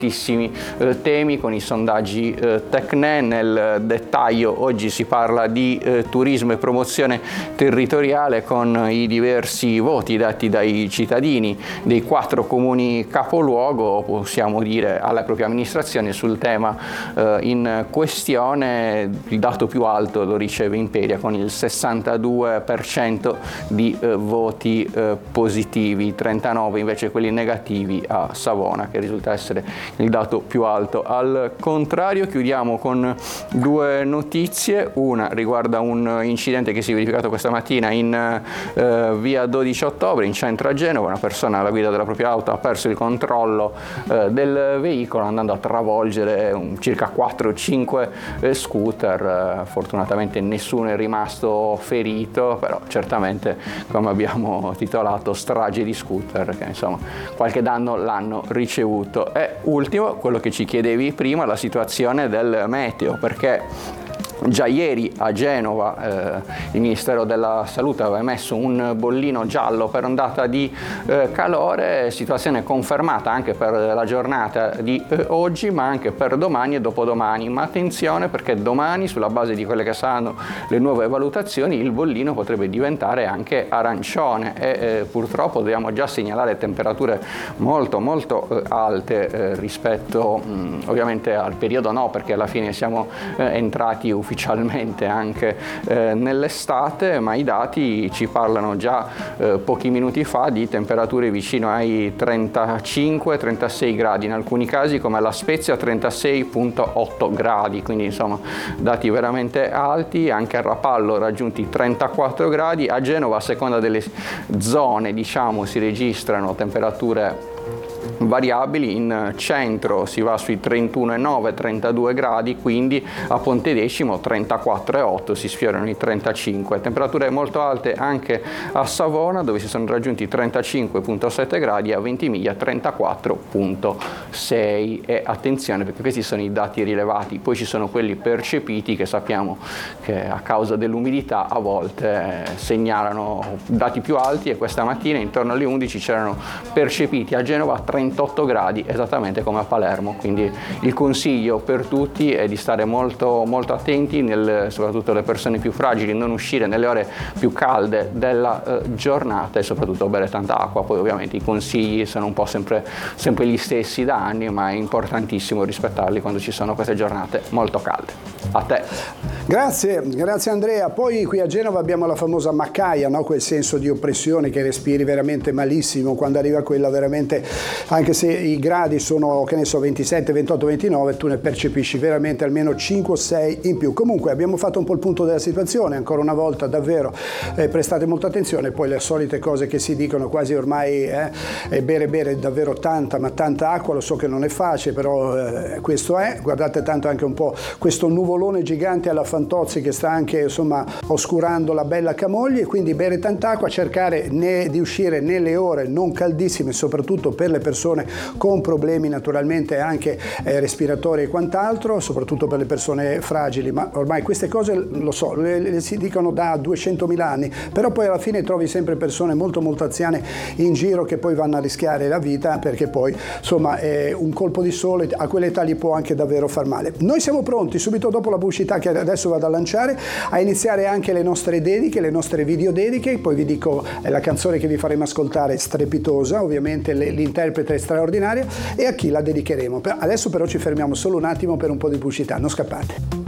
temi con i sondaggi Tecne. Nel dettaglio oggi si parla di turismo e promozione territoriale con i diversi voti dati dai cittadini dei 4 comuni capoluogo, possiamo dire, alla propria amministrazione sul tema in questione. Il dato più alto lo riceve Imperia con il 62% di voti positivi, 39 invece quelli negativi a Savona, che risulta essere il dato più alto. Al contrario, chiudiamo con 2 notizie. Una riguarda un incidente che si è verificato questa mattina in via 12 ottobre in centro a Genova. Una persona alla guida della propria auto ha perso il controllo del veicolo andando a travolgere circa 4-5 scooter. Fortunatamente nessuno è rimasto ferito, però certamente, come abbiamo titolato, strage di scooter, che insomma qualche danno l'hanno ricevuto. E ultimo, quello che ci chiedevi prima, la situazione del meteo, perché già ieri a Genova il Ministero della Salute aveva emesso un bollino giallo per ondata di calore, situazione confermata anche per la giornata di oggi, ma anche per domani e dopodomani. Ma attenzione, perché domani, sulla base di quelle che saranno le nuove valutazioni, il bollino potrebbe diventare anche arancione e purtroppo dobbiamo già segnalare temperature molto alte rispetto ovviamente al periodo perché alla fine siamo entrati ufficialmente anche nell'estate, ma i dati ci parlano già pochi minuti fa di temperature vicino ai 35-36 gradi, in alcuni casi come alla Spezia 36,8 gradi, quindi insomma dati veramente alti. Anche a Rapallo raggiunti 34 gradi, a Genova a seconda delle zone diciamo si registrano temperature variabili, in centro si va sui 31,9-32 gradi, quindi a Pontedecimo 34,8, si sfiorano i 35. Temperature molto alte anche a Savona, dove si sono raggiunti 35,7 gradi, a Ventimiglia 34,6. E attenzione, perché questi sono i dati rilevati, poi ci sono quelli percepiti che sappiamo che a causa dell'umidità a volte segnalano dati più alti, e questa mattina intorno alle 11 c'erano percepiti a Genova 38 gradi, esattamente come a Palermo. Quindi il consiglio per tutti è di stare molto attenti, soprattutto le persone più fragili, non uscire nelle ore più calde della giornata e soprattutto bere tanta acqua. Poi ovviamente i consigli sono un po' sempre gli stessi da anni, ma è importantissimo rispettarli quando ci sono queste giornate molto calde. A te. Grazie Andrea. Poi qui a Genova abbiamo la famosa maccaia, no? Quel senso di oppressione che respiri veramente malissimo quando arriva quella veramente, anche se i gradi sono, che ne so, 27, 28, 29, tu ne percepisci veramente almeno 5 o 6 in più. Comunque abbiamo fatto un po' il punto della situazione, ancora una volta davvero prestate molta attenzione, poi le solite cose che si dicono quasi ormai, bere davvero tanta acqua, lo so che non è facile, però questo è, guardate tanto anche un po' questo nuvolone gigante alla Fantozzi che sta anche insomma oscurando la bella Camogli, e quindi bere tanta acqua, cercare di uscire nelle ore non caldissime, soprattutto per le persone con problemi naturalmente anche respiratori e quant'altro, soprattutto per le persone fragili, ma ormai queste cose lo so, le si dicono da 200.000 anni, però poi alla fine trovi sempre persone molto anziane in giro che poi vanno a rischiare la vita, perché poi insomma un colpo di sole a quell'età gli può anche davvero far male. Noi siamo pronti subito dopo la pubblicità che adesso vado a lanciare a iniziare anche le nostre dediche, le nostre video dediche. Poi vi dico la canzone che vi faremo ascoltare, strepitosa, ovviamente l'interprete è straordinaria, e a chi la dedicheremo. Adesso però ci fermiamo solo un attimo per un po' di pubblicità, non scappate.